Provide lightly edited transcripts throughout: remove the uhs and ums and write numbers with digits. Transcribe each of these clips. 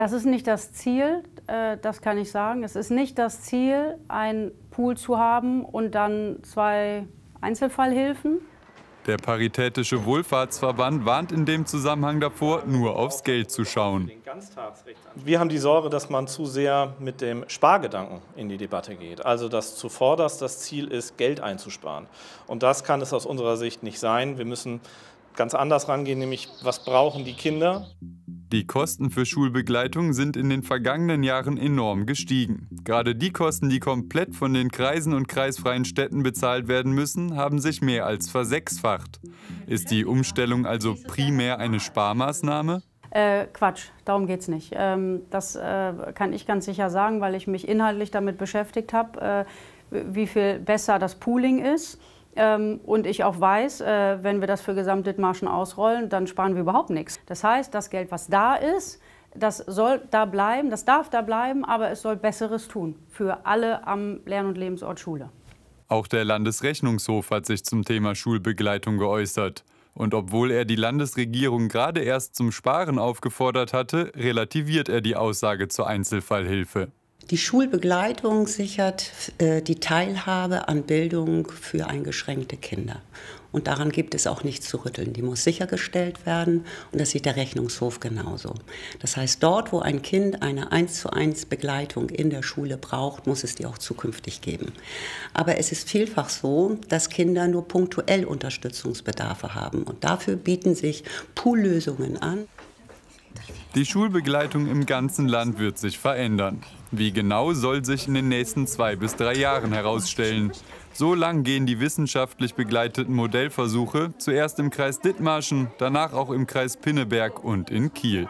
Das ist nicht das Ziel, das kann ich sagen. Es ist nicht das Ziel, einen Pool zu haben und dann 2 Einzelfallhilfen. Der Paritätische Wohlfahrtsverband warnt in dem Zusammenhang davor, nur aufs Geld zu schauen. Wir haben die Sorge, dass man zu sehr mit dem Spargedanken in die Debatte geht. Also dass zuvorderst das Ziel ist, Geld einzusparen. Und das kann es aus unserer Sicht nicht sein. Wir müssen ganz anders rangehen, nämlich was brauchen die Kinder? Die Kosten für Schulbegleitung sind in den vergangenen Jahren enorm gestiegen. Gerade die Kosten, die komplett von den Kreisen und kreisfreien Städten bezahlt werden müssen, haben sich mehr als versechsfacht. Ist die Umstellung also primär eine Sparmaßnahme? Quatsch, darum geht's nicht. Das kann ich ganz sicher sagen, weil ich mich inhaltlich damit beschäftigt habe, wie viel besser das Pooling ist. Und ich auch weiß, wenn wir das für Gesamtdithmarschen ausrollen, dann sparen wir überhaupt nichts. Das heißt, das Geld, was da ist, das soll da bleiben, das darf da bleiben, aber es soll Besseres tun für alle am Lern- und Lebensort Schule. Auch der Landesrechnungshof hat sich zum Thema Schulbegleitung geäußert. Und obwohl er die Landesregierung gerade erst zum Sparen aufgefordert hatte, relativiert er die Aussage zur Einzelfallhilfe. Die Schulbegleitung sichert die Teilhabe an Bildung für eingeschränkte Kinder. Und daran gibt es auch nichts zu rütteln. Die muss sichergestellt werden und das sieht der Rechnungshof genauso. Das heißt, dort, wo ein Kind eine 1:1 Begleitung in der Schule braucht, muss es die auch zukünftig geben. Aber es ist vielfach so, dass Kinder nur punktuell Unterstützungsbedarfe haben. Und dafür bieten sich Poollösungen an. Die Schulbegleitung im ganzen Land wird sich verändern. Wie genau, soll sich in den nächsten 2 bis 3 Jahren herausstellen. So lang gehen die wissenschaftlich begleiteten Modellversuche, zuerst im Kreis Dithmarschen, danach auch im Kreis Pinneberg und in Kiel.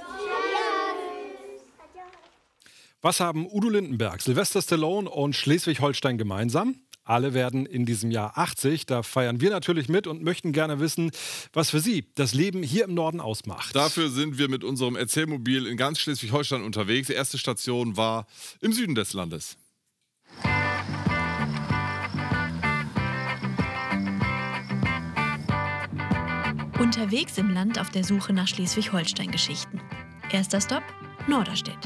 Was haben Udo Lindenberg, Sylvester Stallone und Schleswig-Holstein gemeinsam? Alle werden in diesem Jahr 80. Da feiern wir natürlich mit und möchten gerne wissen, was für Sie das Leben hier im Norden ausmacht. Dafür sind wir mit unserem Erzählmobil in ganz Schleswig-Holstein unterwegs. Die erste Station war im Süden des Landes. Unterwegs im Land auf der Suche nach Schleswig-Holstein-Geschichten. Erster Stopp: Norderstedt.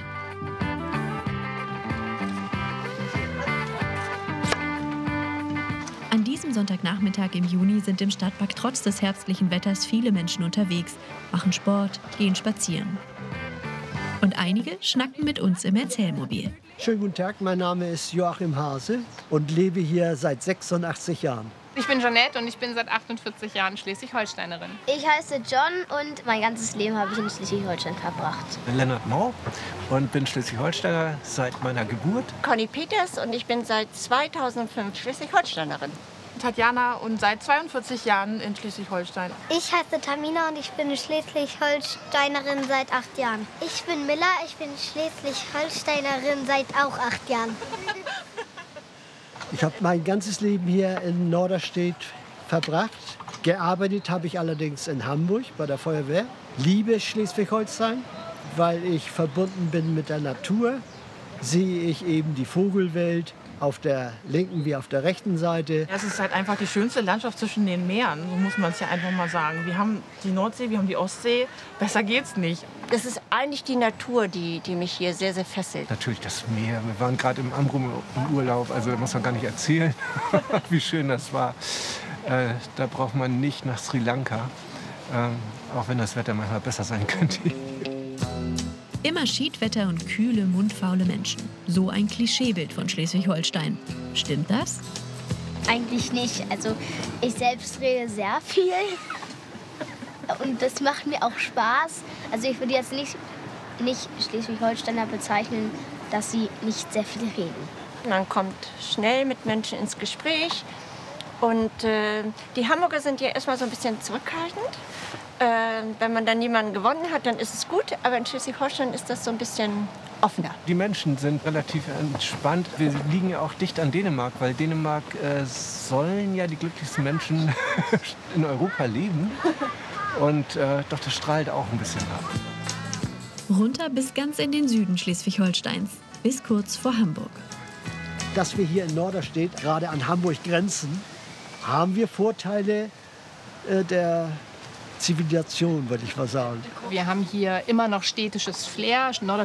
An diesem Sonntagnachmittag im Juni sind im Stadtpark trotz des herbstlichen Wetters viele Menschen unterwegs, machen Sport, gehen spazieren. Und einige schnacken mit uns im Erzählmobil. Schönen guten Tag, mein Name ist Joachim Hase und lebe hier seit 86 Jahren. Ich bin Jeanette und ich bin seit 48 Jahren Schleswig-Holsteinerin. Ich heiße John und mein ganzes Leben habe ich in Schleswig-Holstein verbracht. Ich bin Lennart Mau und bin Schleswig-Holsteiner seit meiner Geburt. Conny Peters und ich bin seit 2005 Schleswig-Holsteinerin. Tatjana und seit 42 Jahren in Schleswig-Holstein. Ich heiße Tamina und ich bin Schleswig-Holsteinerin seit 8 Jahren. Ich bin Miller, ich bin Schleswig-Holsteinerin seit auch 8 Jahren. Ich habe mein ganzes Leben hier in Norderstedt verbracht. Gearbeitet habe ich allerdings in Hamburg bei der Feuerwehr. Liebe Schleswig-Holstein, weil ich verbunden bin mit der Natur. Sehe ich eben die Vogelwelt auf der linken wie auf der rechten Seite. Es ist halt einfach die schönste Landschaft zwischen den Meeren, so muss man es ja einfach mal sagen. Wir haben die Nordsee, wir haben die Ostsee, besser geht's nicht. Das ist eigentlich die Natur, die mich hier sehr, sehr fesselt. Natürlich das Meer. Wir waren gerade im Amrum im Urlaub, also da muss man gar nicht erzählen, wie schön das war. Da braucht man nicht nach Sri Lanka, auch wenn das Wetter manchmal besser sein könnte. Immer Schiedwetter und kühle, mundfaule Menschen. So ein Klischeebild von Schleswig-Holstein. Stimmt das? Eigentlich nicht. Also ich selbst rede sehr viel und das macht mir auch Spaß. Also ich würde jetzt nicht Schleswig-Holsteiner bezeichnen, dass sie nicht sehr viel reden. Man kommt schnell mit Menschen ins Gespräch und die Hamburger sind ja erstmal so ein bisschen zurückhaltend. Wenn man dann jemanden gewonnen hat, dann ist es gut. Aber in Schleswig-Holstein ist das so ein bisschen offener. Die Menschen sind relativ entspannt. Wir liegen ja auch dicht an Dänemark, weil Dänemark sollen ja die glücklichsten Menschen in Europa leben. Und doch, das strahlt auch ein bisschen ab. Runter bis ganz in den Süden Schleswig-Holsteins, bis kurz vor Hamburg. Dass wir hier in Norderstedt gerade an Hamburg grenzen, haben wir Vorteile der Zivilisation, würde ich mal sagen. Wir haben hier immer noch städtisches Flair.